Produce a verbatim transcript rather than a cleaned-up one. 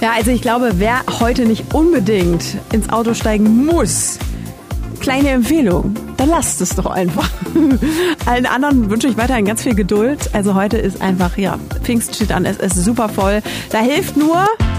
Ja, also ich glaube, wer heute nicht unbedingt ins Auto steigen muss, kleine Empfehlung, dann lasst es doch einfach. Allen anderen wünsche ich weiterhin ganz viel Geduld. Also heute ist einfach, ja, Pfingsten steht an, es ist super voll. Da hilft nur